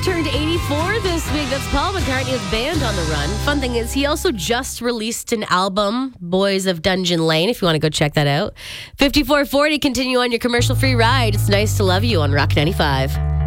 turned 84 this week. That's Paul McCartney with Band on the Run. Fun thing is, he also just released an album, Boys of Dungeon Lane, if you want to go check that out. 5440, continue on your commercial-free ride. It's nice to love you on Rock 95.